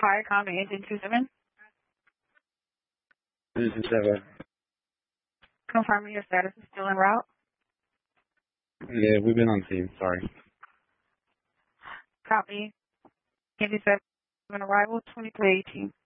Viacom Engine 27. This is 7. Confirming your status is still en route. Yeah, we've been on scene. Sorry. Copy. Engine 7 arrival 2318.